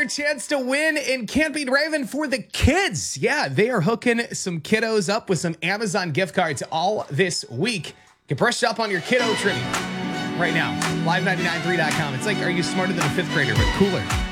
chance to win in Can't Be Driving for the kids. Yeah, they are hooking some kiddos up with some Amazon gift cards all this week. Get brushed up on your kiddo trivia right now. Live993.com. It's like, are you smarter than a fifth grader, but cooler.